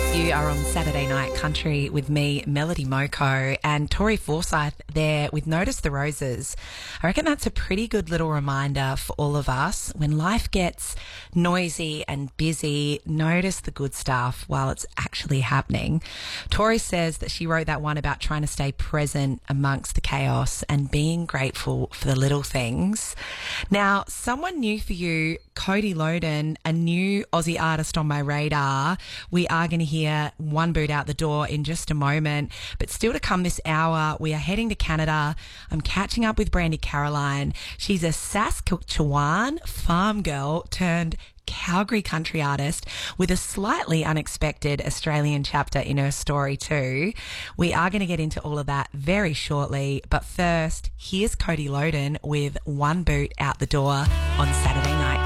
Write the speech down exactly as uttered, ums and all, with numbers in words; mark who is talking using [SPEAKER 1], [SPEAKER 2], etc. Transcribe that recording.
[SPEAKER 1] You are on Saturday Night Country with me, Melody Moko, and Tori Forsyth there with Notice the Roses. I reckon that's a pretty good little reminder for all of us. When life gets noisy and busy, notice the good stuff while it's actually happening. Tori says that she wrote that one about trying to stay present amongst the chaos and being grateful for the little things. Now, someone new for you, Cody Loden, a new Aussie artist on my radar. We are going to hear One Boot Out the Door in just a moment, but still to come this hour, we are heading to Canada. I'm catching up with Brandy Caroline. She's a Saskatchewan farm girl turned Calgary country artist with a slightly unexpected Australian chapter in her story too. We are going to get into all of that very shortly, but first, here's Cody Loden with One Boot Out the Door on Saturday Night